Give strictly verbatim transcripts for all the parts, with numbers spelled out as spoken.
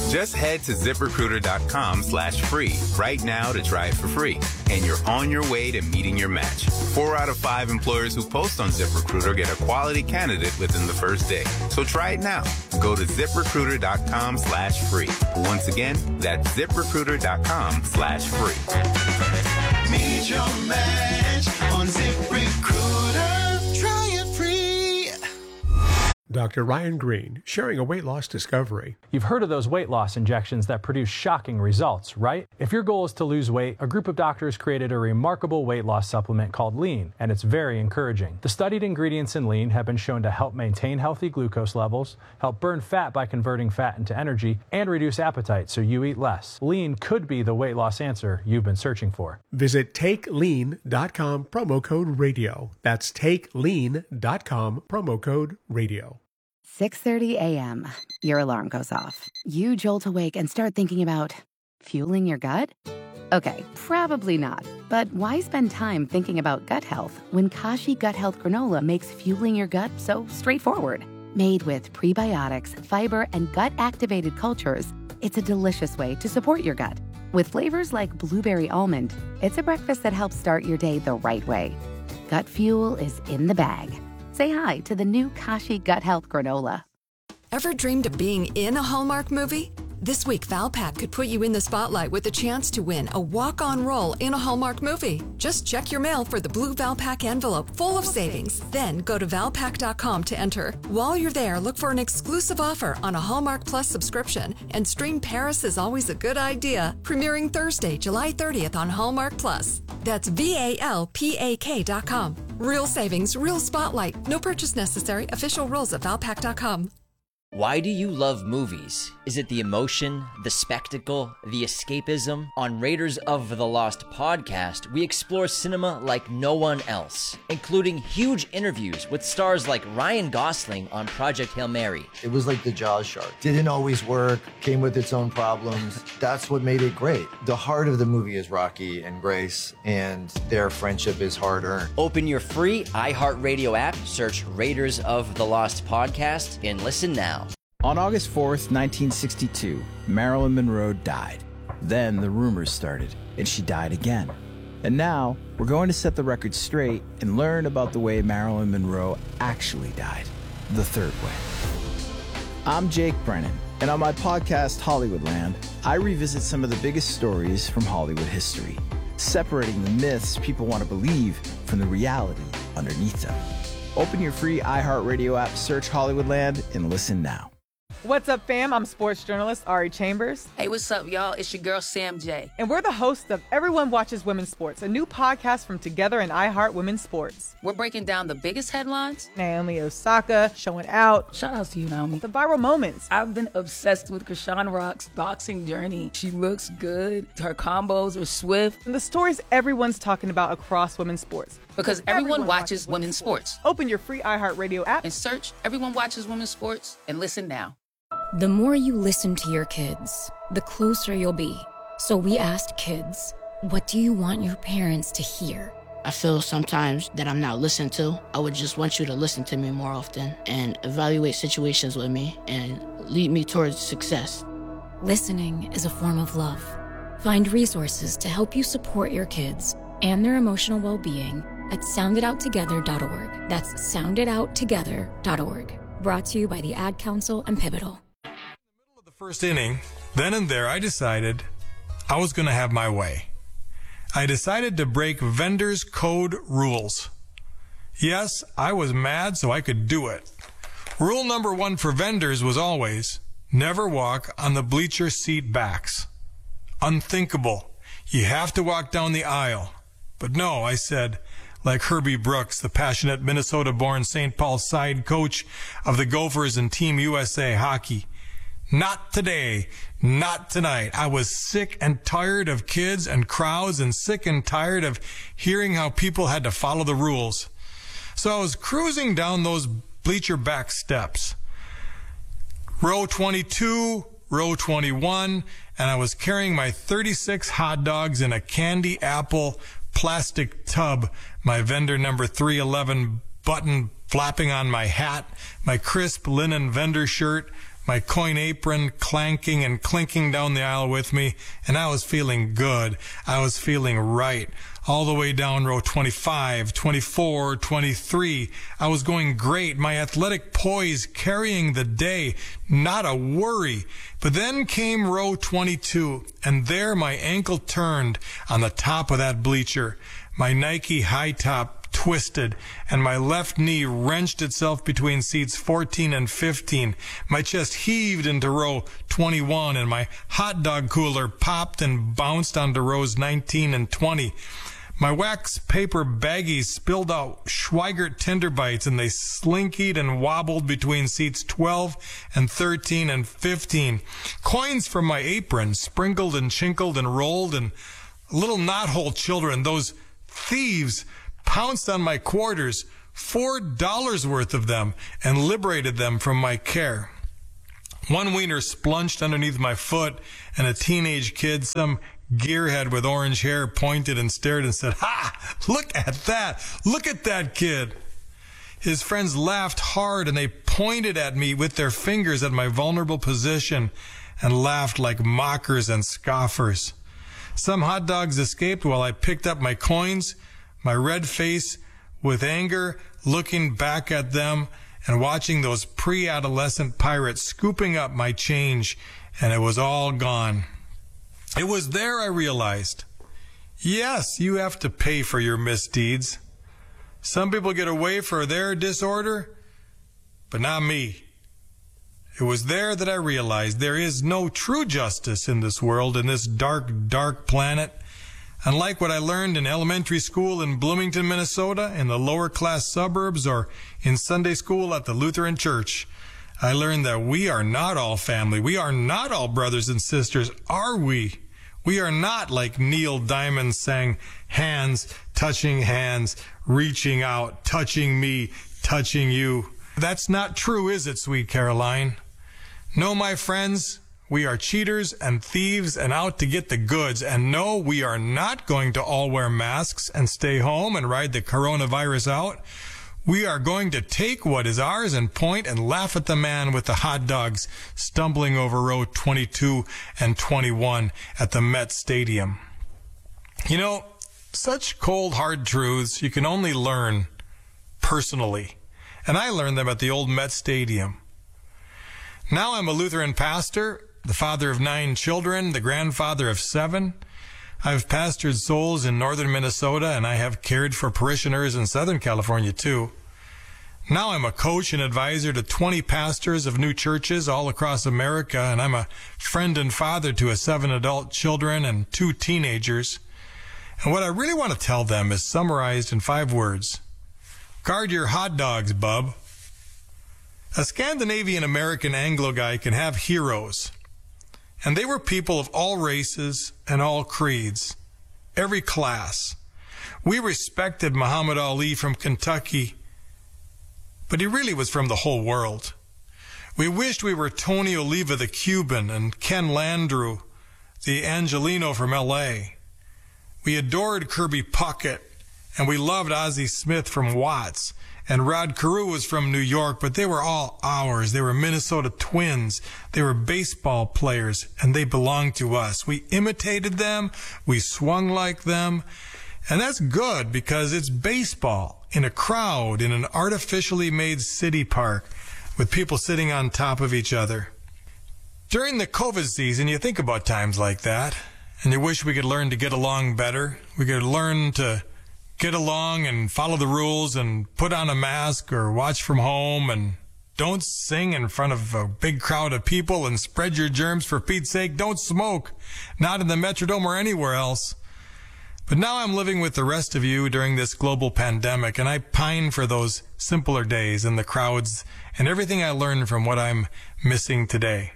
Just head to ZipRecruiter.com slash free right now to try it for free. And you're on your way to meeting your match. Four out of five employers who post on ZipRecruiter get a quality candidate within the first day. So try it now. Go to ZipRecruiter.com slash free. Once again, that's ZipRecruiter.com slash free. Meet your match on ZipRecruiter. Try it free. Doctor Ryan Green, sharing a weight loss discovery. You've heard of those weight loss injections that produce shocking results, right? If your goal is to lose weight, a group of doctors created a remarkable weight loss supplement called Lean, and it's very encouraging. The studied ingredients in Lean have been shown to help maintain healthy glucose levels, help burn fat by converting fat into energy, and reduce appetite so you eat less. Lean could be the weight loss answer you've been searching for. Visit take lean dot com, promo code radio. That's take lean dot com, promo code radio. six thirty a.m. Your alarm goes off. You jolt awake and start thinking about fueling your gut? Okay, probably not. But why spend time thinking about gut health when Kashi Gut Health Granola makes fueling your gut so straightforward? Made with prebiotics, fiber, and gut-activated cultures, it's a delicious way to support your gut. With flavors like blueberry almond, it's a breakfast that helps start your day the right way. Gut fuel is in the bag. Say hi to the new Kashi Gut Health Granola. Ever dreamed of being in a Hallmark movie? This week, Valpak could put you in the spotlight with a chance to win a walk-on role in a Hallmark movie. Just check your mail for the blue Valpak envelope full of savings. Then go to Valpak dot com to enter. While you're there, look for an exclusive offer on a Hallmark Plus subscription and stream Paris is Always a Good Idea, premiering Thursday, July thirtieth on Hallmark Plus. That's V A L P A K dot com. Real savings, real spotlight. No purchase necessary. Official rules at Valpak dot com. Why do you love movies? Is it the emotion, the spectacle, the escapism? On Raiders of the Lost podcast, we explore cinema like no one else, including huge interviews with stars like Ryan Gosling on Project Hail Mary. It was like the Jaws shark. Didn't always work, came with its own problems. That's what made it great. The heart of the movie is Rocky and Grace, and their friendship is hard-earned. Open your free iHeartRadio app, search Raiders of the Lost podcast, and listen now. On August fourth, nineteen sixty-two, Marilyn Monroe died. Then the rumors started, and she died again. And now, we're going to set the record straight and learn about the way Marilyn Monroe actually died, the third way. I'm Jake Brennan, and on my podcast, Hollywoodland, I revisit some of the biggest stories from Hollywood history, separating the myths people want to believe from the reality underneath them. Open your free iHeartRadio app, search Hollywoodland, and listen now. What's up, fam? I'm sports journalist Ari Chambers. Hey, what's up, y'all? It's your girl, Sam J. And we're the hosts of Everyone Watches Women's Sports, a new podcast from Together and iHeart Women's Sports. We're breaking down the biggest headlines. Naomi Osaka showing out. Shout out to you, Naomi. The viral moments. I've been obsessed with Krishan Rock's boxing journey. She looks good. Her combos are swift. And the stories everyone's talking about across women's sports. Because everyone, everyone watches, watches women's sports. sports. Open your free iHeartRadio app and search Everyone Watches Women's Sports and listen now. The more you listen to your kids, the closer you'll be. So we asked kids, what do you want your parents to hear? I feel sometimes that I'm not listened to. I would just want you to listen to me more often and evaluate situations with me and lead me towards success. Listening is a form of love. Find resources to help you support your kids and their emotional well-being at sound it out together dot org. That's sound it out together dot org. Brought to you by the Ad Council and Pivotal. In the middle of the first inning, then and there, I decided I was going to have my way. I decided to break vendors' code rules. Yes, I was mad, so I could do it. Rule number one for vendors was always never walk on the bleacher seat backs. Unthinkable. You have to walk down the aisle. But no, I said, like Herbie Brooks, the passionate Minnesota-born Saint Paul side coach of the Gophers and Team U S A hockey. Not today. Not tonight. I was sick and tired of kids and crowds and sick and tired of hearing how people had to follow the rules. So I was cruising down those bleacher back steps. Row twenty-two, row twenty-one, and I was carrying my thirty-six hot dogs in a candy apple plastic tub, my vendor number three eleven button flapping on my hat, my crisp linen vendor shirt, my coin apron clanking and clinking down the aisle with me, and I was feeling good. I was feeling right. All the way down row twenty-five, twenty-four, twenty-three. I was going great. My athletic poise carrying the day. Not a worry. But then came row twenty-two, and there my ankle turned on the top of that bleacher. My Nike high top twisted, and my left knee wrenched itself between seats fourteen and fifteen. My chest heaved into row twenty-one, and my hot dog cooler popped and bounced onto rows nineteen and twenty. My wax paper baggies spilled out Schweigert Tender Bites, and they slinkied and wobbled between seats twelve and thirteen and fifteen. Coins from my apron sprinkled and chinkled and rolled, and little knothole children, those thieves, pounced on my quarters, four dollars worth of them, and liberated them from my care. One wiener splunged underneath my foot, and a teenage kid, some gearhead with orange hair, pointed and stared and said, "Ha! Look at that! Look at that kid!" His friends laughed hard, and they pointed at me with their fingers at my vulnerable position and laughed like mockers and scoffers. Some hot dogs escaped while I picked up my coins, my red face with anger, looking back at them and watching those pre-adolescent pirates scooping up my change, and it was all gone. It was there I realized, yes, you have to pay for your misdeeds. Some people get away for their disorder, but not me. It was there that I realized there is no true justice in this world, in this dark, dark planet. Unlike what I learned in elementary school in Bloomington, Minnesota, in the lower class suburbs, or in Sunday school at the Lutheran Church, I learned that we are not all family. We are not all brothers and sisters, are we? We are not, like Neil Diamond sang, hands touching hands, reaching out, touching me, touching you. That's not true, is it, sweet Caroline? No, my friends, we are cheaters and thieves and out to get the goods. And no, we are not going to all wear masks and stay home and ride the coronavirus out. We are going to take what is ours and point and laugh at the man with the hot dogs stumbling over row twenty-two and twenty-one at the Met Stadium. You know, such cold, hard truths you can only learn personally. And I learned them at the old Met Stadium. Now I'm a Lutheran pastor, the father of nine children, the grandfather of seven. I've pastored souls in northern Minnesota, and I have cared for parishioners in Southern California, too. Now I'm a coach and advisor to twenty pastors of new churches all across America, and I'm a friend and father to a seven adult children and two teenagers. And what I really want to tell them is summarized in five words. Guard your hot dogs, bub. A Scandinavian American Anglo guy can have heroes. And they were people of all races and all creeds, every class. We respected Muhammad Ali from Kentucky, but he really was from the whole world. We wished we were Tony Oliva, the Cuban, and Ken Landrew, the Angelino from L A. We adored Kirby Puckett, and we loved Ozzie Smith from Watts. And Rod Carew was from New York, but they were all ours. They were Minnesota Twins. They were baseball players, and they belonged to us. We imitated them. We swung like them. And that's good because it's baseball in a crowd in an artificially made city park with people sitting on top of each other. During the COVID season, you think about times like that, and you wish we could learn to get along better. We could learn to get along and follow the rules and put on a mask or watch from home and don't sing in front of a big crowd of people and spread your germs for Pete's sake. Don't smoke, not in the Metrodome or anywhere else. But now I'm living with the rest of you during this global pandemic, and I pine for those simpler days and the crowds and everything I learned from what I'm missing today.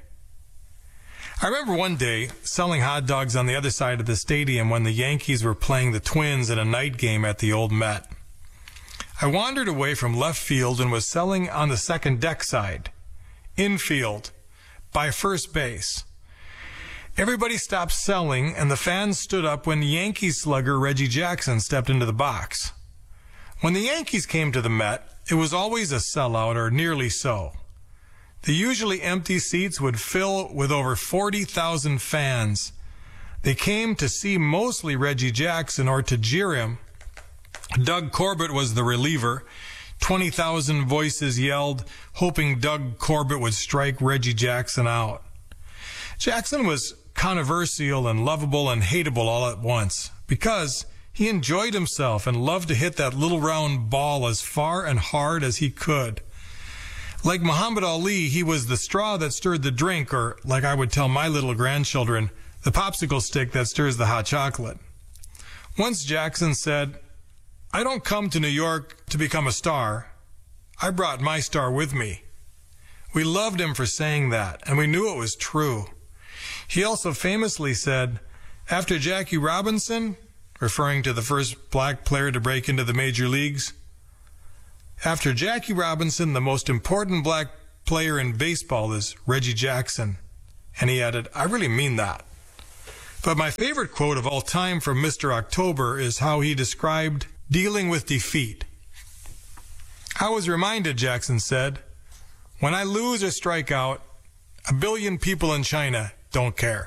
I remember one day selling hot dogs on the other side of the stadium when the Yankees were playing the Twins in a night game at the old Met. I wandered away from left field and was selling on the second deck side, infield, by first base. Everybody stopped selling, and the fans stood up when Yankees slugger Reggie Jackson stepped into the box. When the Yankees came to the Met, it was always a sellout or nearly so. The usually empty seats would fill with over forty thousand fans. They came to see mostly Reggie Jackson or to jeer him. Doug Corbett was the reliever. twenty thousand voices yelled, hoping Doug Corbett would strike Reggie Jackson out. Jackson was controversial and lovable and hateable all at once because he enjoyed himself and loved to hit that little round ball as far and hard as he could. Like Muhammad Ali, he was the straw that stirred the drink, or like I would tell my little grandchildren, the popsicle stick that stirs the hot chocolate. Once Jackson said, "I don't come to New York to become a star. I brought my star with me." We loved him for saying that, and we knew it was true. He also famously said, after Jackie Robinson, referring to the first black player to break into the major leagues, after Jackie Robinson, the most important black player in baseball is Reggie Jackson. And he added, I really mean that. But my favorite quote of all time from Mister October is how he described dealing with defeat. I was reminded, Jackson said, when I lose or strike out, a billion people in China don't care.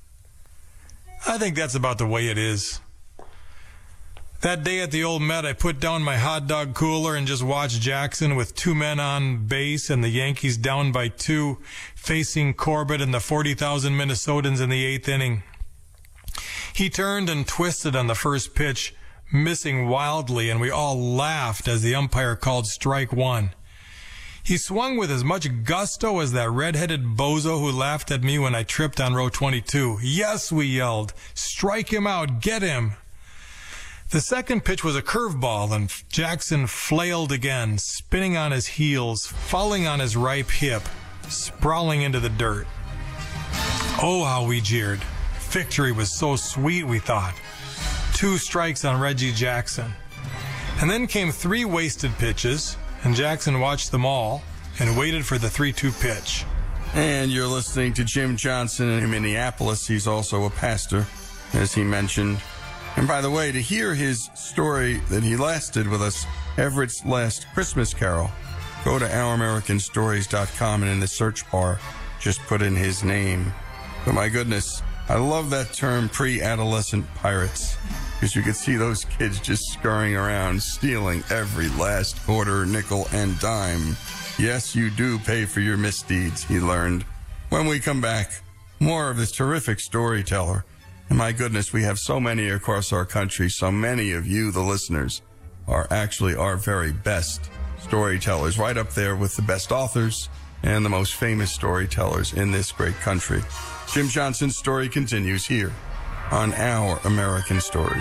I think that's about the way it is. That day at the old Met, I put down my hot dog cooler and just watched Jackson with two men on base and the Yankees down by two, facing Corbett and the forty thousand Minnesotans in the eighth inning. He turned and twisted on the first pitch, missing wildly, and we all laughed as the umpire called strike one. He swung with as much gusto as that red-headed bozo who laughed at me when I tripped on row twenty-two. Yes, we yelled. Strike him out. Get him. The second pitch was a curveball, and Jackson flailed again, spinning on his heels, falling on his right hip, sprawling into the dirt. Oh, how we jeered. Victory was so sweet, we thought. Two strikes on Reggie Jackson. And then came three wasted pitches, and Jackson watched them all and waited for the three two pitch. And you're listening to Jim Johnson in Minneapolis. He's also a pastor, as he mentioned. And by the way, to hear his story that he last did with us, Everett's Last Christmas Carol, go to our american stories dot com and in the search bar, just put in his name. But my goodness, I love that term, pre-adolescent pirates, because you could see those kids just scurrying around, stealing every last quarter, nickel, and dime. Yes, you do pay for your misdeeds, he learned. When we come back, more of this terrific storyteller. And my goodness, we have so many across our country. So many of you, the listeners, are actually our very best storytellers, right up there with the best authors and the most famous storytellers in this great country. Jim Johnson's story continues here on Our American Stories.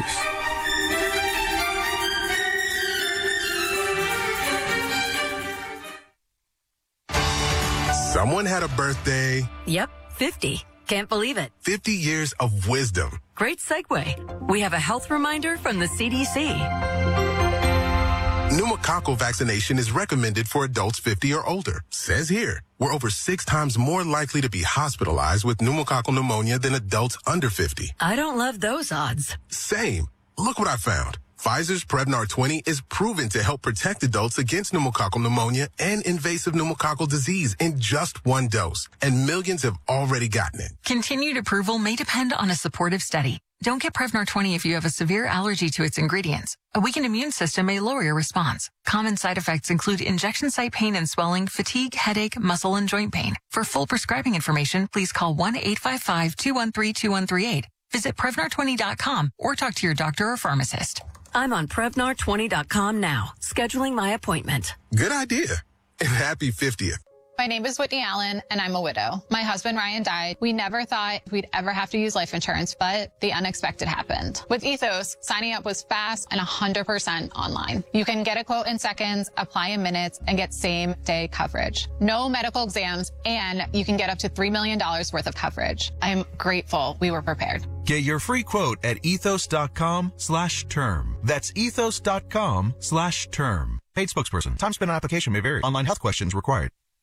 Someone had a birthday. Yep, fifty. Can't believe it. fifty years of wisdom. Great segue. We have a health reminder from the C D C. Pneumococcal vaccination is recommended for adults fifty or older. Says here, we're over six times more likely to be hospitalized with pneumococcal pneumonia than adults under fifty. I don't love those odds. Same. Look what I found. Pfizer's Prevnar twenty is proven to help protect adults against pneumococcal pneumonia and invasive pneumococcal disease in just one dose. And millions have already gotten it. Continued approval may depend on a supportive study. Don't get Prevnar twenty if you have a severe allergy to its ingredients. A weakened immune system may lower your response. Common side effects include injection site pain and swelling, fatigue, headache, muscle, and joint pain. For full prescribing information, please call one eight five five, two one three, two one three eight. Visit Prevnar twenty dot com or talk to your doctor or pharmacist. I'm on Prevnar twenty dot com now, scheduling my appointment. Good idea. And happy fiftieth. My name is Whitney Allen, and I'm a widow. My husband, Ryan, died. We never thought we'd ever have to use life insurance, but the unexpected happened. With Ethos, signing up was fast and one hundred percent online. You can get a quote in seconds, apply in minutes, and get same-day coverage. No medical exams, and you can get up to three million dollars worth of coverage. I'm grateful we were prepared. Get your free quote at ethos.com slash term. That's ethos.com slash term. Paid spokesperson. Time spent on application may vary. Online health questions required.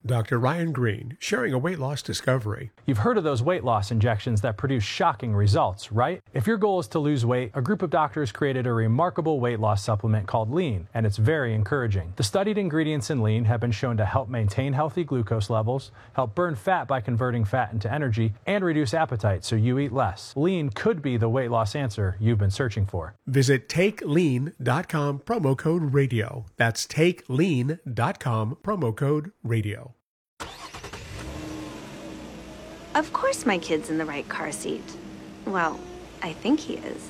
Doctor Ryan Green, sharing a weight loss discovery. You've heard of those weight loss injections that produce shocking results, right? If your goal is to lose weight, a group of doctors created a remarkable weight loss supplement called Lean, and it's very encouraging. The studied ingredients in Lean have been shown to help maintain healthy glucose levels, help burn fat by converting fat into energy, and reduce appetite so you eat less. Lean could be the weight loss answer you've been searching for. Visit take lean dot com, promo code radio. That's take lean dot com, promo code radio. Of course my kid's in the right car seat. Well, I think he is.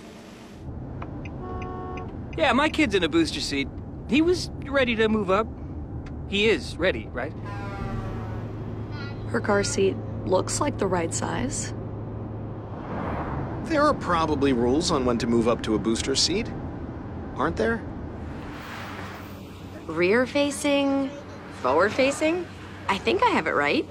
Yeah, my kid's in a booster seat. He was ready to move up. He is ready, right? Her car seat looks like the right size. There are probably rules on when to move up to a booster seat, aren't there? Rear facing, forward facing? I think I have it right.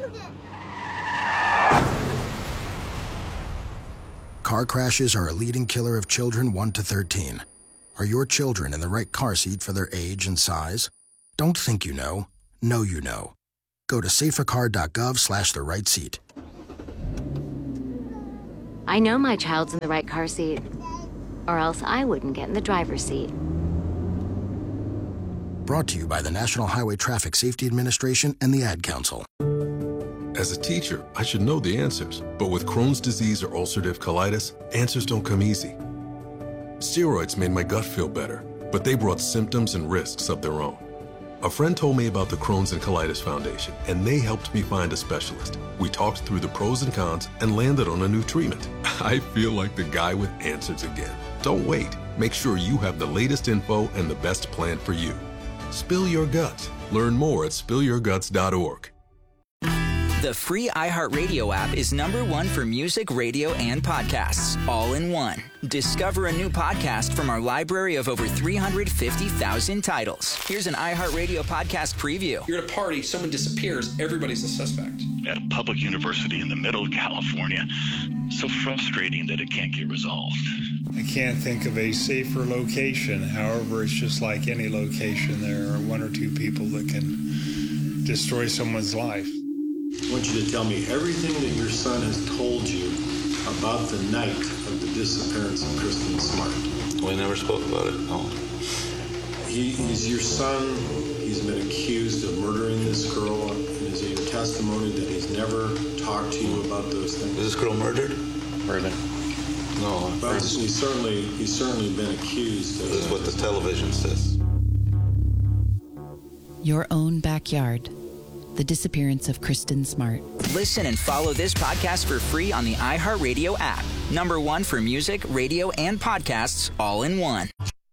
Car crashes are a leading killer of children one to thirteen. Are your children in the right car seat for their age and size? Don't think you know. Know you know. Go to safercar dot gov slash the right seat. I know my child's in the right car seat, or else I wouldn't get in the driver's seat. Brought to you by the National Highway Traffic Safety Administration and the Ad Council. As a teacher, I should know the answers, but with Crohn's disease or ulcerative colitis, answers don't come easy. Steroids made my gut feel better, but they brought symptoms and risks of their own. A friend told me about the Crohn's and Colitis Foundation, and they helped me find a specialist. We talked through the pros and cons and landed on a new treatment. I feel like the guy with answers again. Don't wait. Make sure you have the latest info and the best plan for you. Spill your guts. Learn more at spill your guts dot org. The free iHeartRadio app is number one for music, radio, and podcasts, all in one. Discover a new podcast from our library of over three hundred fifty thousand titles. Here's an iHeartRadio podcast preview. You're at a party, someone disappears, everybody's a suspect. At a public university in the middle of California. So frustrating that it can't get resolved. I can't think of a safer location. However, it's just like any location. There are one or two people that can destroy someone's life. I want you to tell me everything that your son has told you about the night of the disappearance of Kristen Smart. We never spoke about it, no. He, he's your son. He's been accused of murdering this girl. And is it your testimony that he's never talked to you about those things? Is this girl murdered? Murdered. No. But he's certainly, he's certainly been accused of... This is what the television says. Your own backyard. The disappearance of Kristen Smart. Listen and follow this podcast for free on the iHeartRadio app. Number one for music, radio, and podcasts, all in one.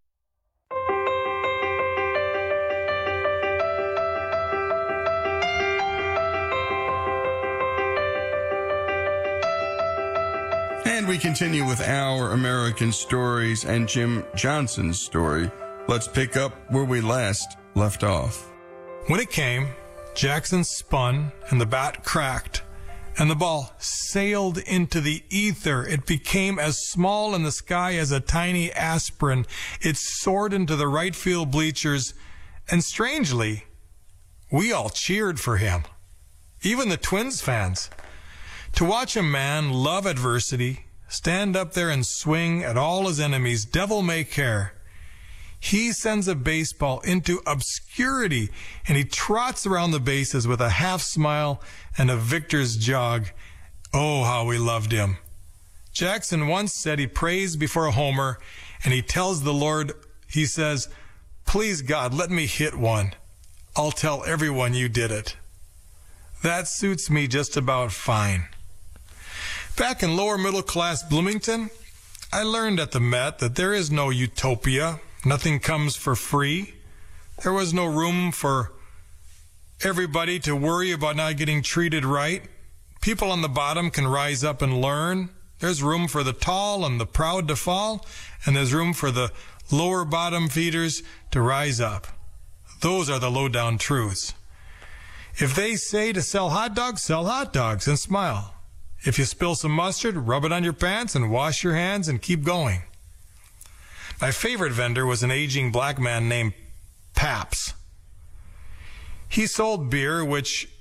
And we continue with our American stories and Jim Johnson's story. Let's pick up where we last left off. When it came, Jackson spun, and the bat cracked, and the ball sailed into the ether. It became as small in the sky as a tiny aspirin. It soared into the right field bleachers, and strangely, we all cheered for him, even the Twins fans. To watch a man love adversity, stand up there and swing at all his enemies, devil may care. He sends a baseball into obscurity, and he trots around the bases with a half smile and a victor's jog. Oh, how we loved him. Jackson once said he prays before a homer, and he tells the Lord, he says, "Please, God, let me hit one. I'll tell everyone you did it." That suits me just about fine. Back in lower middle class Bloomington, I learned at the Met that there is no utopia. Nothing comes for free. There was no room for everybody to worry about not getting treated right. People on the bottom can rise up and learn. There's room for the tall and the proud to fall, and there's room for the lower bottom feeders to rise up. Those are the low-down truths. If they say to sell hot dogs, sell hot dogs and smile. If you spill some mustard, rub it on your pants and wash your hands and keep going. My favorite vendor was an aging black man named Paps. He sold beer, which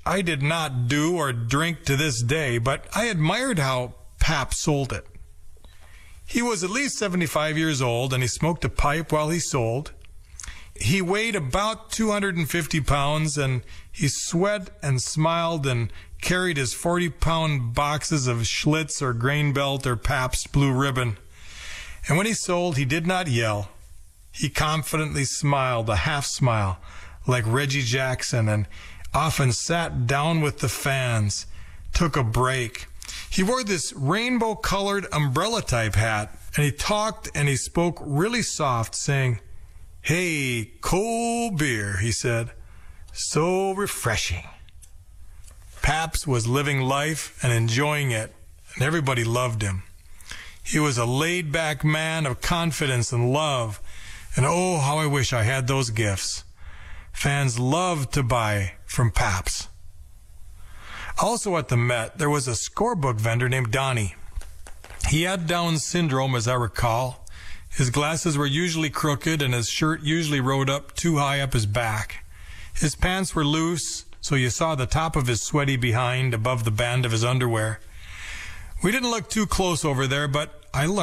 I did not do or drink to this day, but I admired how Pap sold it. He was at least seventy-five years old, and he smoked a pipe while he sold. He weighed about two hundred fifty pounds, and he sweat and smiled and carried his forty-pound boxes of Schlitz or Grain Belt or Pabst Blue Ribbon. And when he sold, he did not yell. He confidently smiled, a half smile, like Reggie Jackson, and often sat down with the fans, took a break. He wore this rainbow-colored umbrella-type hat, and he talked and he spoke really soft, saying, "Hey, cold beer," he said. "So refreshing." Pabst was living life and enjoying it, and everybody loved him. He was a laid-back man of confidence and love, and oh, how I wish I had those gifts. Fans loved to buy from Pabst. Also at the Met, there was a scorebook vendor named Donnie. He had Down syndrome, as I recall. His glasses were usually crooked, and his shirt usually rode up too high up his back. His pants were loose, so you saw the top of his sweaty behind above the band of his underwear. We didn't look too close over there, but I learned